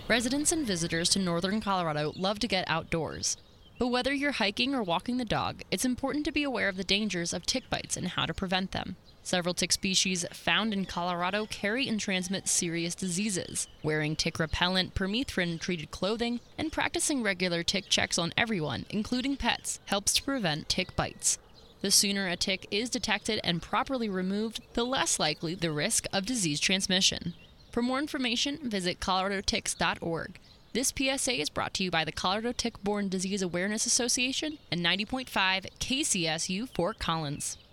Residents and visitors to northern Colorado love to get outdoors. But whether you're hiking or walking the dog, it's important to be aware of the dangers of tick bites and how to prevent them. Several tick species found in Colorado carry and transmit serious diseases. Wearing tick repellent, permethrin-treated clothing, and practicing regular tick checks on everyone, including pets, helps to prevent tick bites. The sooner a tick is detected and properly removed, the less likely the risk of disease transmission. For more information, visit coloradoticks.org. This PSA is brought to you by the Colorado Tick-Borne Disease Awareness Association and 90.5 KCSU Fort Collins.